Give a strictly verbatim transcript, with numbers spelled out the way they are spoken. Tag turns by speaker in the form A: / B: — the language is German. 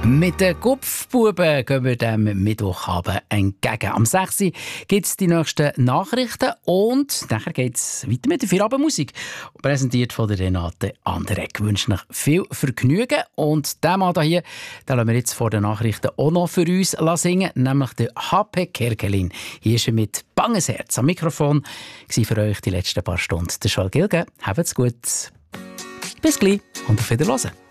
A: Mit den Kopfbuben gehen wir dem Mittwochabend entgegen. Am sechs Uhr gibt es die nächsten Nachrichten und nachher geht es weiter mit der Feierabendmusik. Präsentiert von der Renate Anderegg. Ich wünsche euch viel Vergnügen und den Mann hier, den lassen wir jetzt vor den Nachrichten auch noch für uns singen, nämlich der H P Kerkelin. Hier ist er mit Banges Herz am Mikrofon. War für euch die letzten paar Stunden der Schall Gilge. Habt's gut. Bis gleich und auf Wiederhören.